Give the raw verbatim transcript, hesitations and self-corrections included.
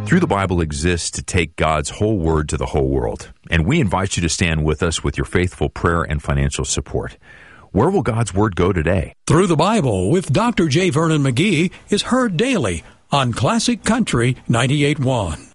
Through the Bible exists to take God's whole word to the whole world, and we invite you to stand with us with your faithful prayer and financial support. Where will God's word go today? Through the Bible with Doctor J. Vernon McGee is heard daily on Classic Country ninety-eight point one.